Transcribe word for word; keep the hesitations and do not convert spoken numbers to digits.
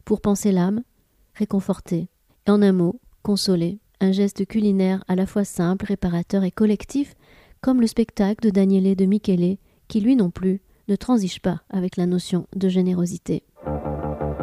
pour panser l'âme, réconforter. Et en un mot, consoler. Un geste culinaire à la fois simple, réparateur et collectif, comme le spectacle de Daniele de Michele, qui lui non plus ne transige pas avec la notion de générosité.